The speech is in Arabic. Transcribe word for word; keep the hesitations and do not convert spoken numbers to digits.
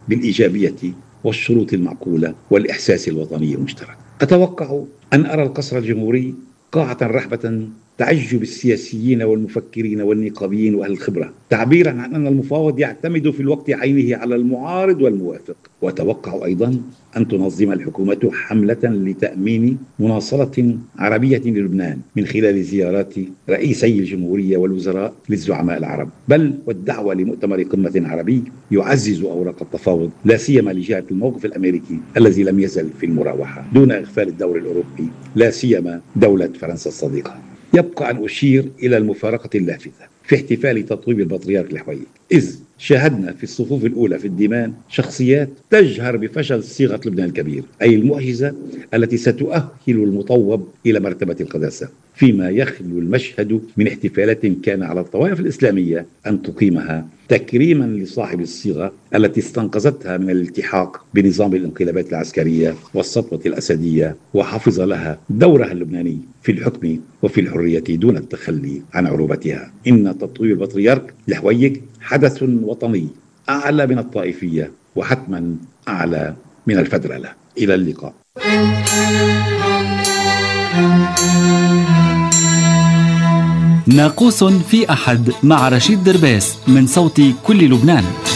بالإيجابية والشروط المعقولة والإحساس الوطني المشترك. أتوقع أن أرى القصر الجمهوري قاعة رحبة تعج بالسياسيين والمفكرين والنقابيين وأهل الخبرة، تعبيرا عن أن المفاوض يعتمد في الوقت عينه على المعارض والموافق. وأتوقع أيضا أن تنظم الحكومة حملة لتأمين مناصرة عربية للبنان من خلال زيارات رئيسي الجمهورية والوزراء للزعماء العرب، بل والدعوة لمؤتمر قمة عربي يعزز أوراق التفاوض، لا سيما لجهة الموقف الأمريكي الذي لم يزل في المراوحة، دون إغفال الدور الأوروبي، لا سيما دولة فرنسا الصديقة. يبقى أن أشير إلى المفارقة اللافتة في احتفال تطويب البطريرك لحويج، إذ شاهدنا في الصفوف الأولى في الديمان شخصيات تجهر بفشل صيغة لبنان الكبير، أي المعجزة التي ستؤهل المطوب إلى مرتبة القداسة، فيما يخلو المشهد من احتفالات كان على الطوائف الإسلامية أن تقيمها تكريما لصاحب الصيغة التي استنقذتها من الالتحاق بنظام الانقلابات العسكرية والسطوة الأسدية، وحفظ لها دورها اللبناني في الحكم وفي الحرية دون التخلي عن عروبتها. إن تطويب البطريرك لحويج حدث وطني أعلى من الطائفية، وحتما أعلى من الفدرلة. إلى اللقاء. ناقوس في أحد مع رشيد درباس من صوت كل لبنان.